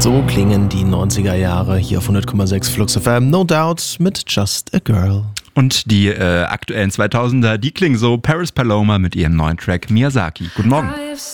So klingen die 90er Jahre hier auf 100,6 Flux FM. No Doubt mit Just a Girl. Und die aktuellen 2000er, die klingen so. Paris Paloma mit ihrem neuen Track Miyazaki. Guten Morgen.